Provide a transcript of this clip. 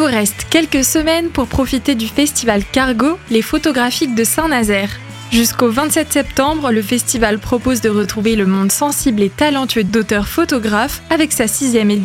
vous reste quelques semaines pour profiter du festival Cargo, les photographiques de Saint-Nazaire. Jusqu'au 27 septembre, le festival propose de retrouver le monde sensible et talentueux d'auteurs photographes avec sa 6e édition.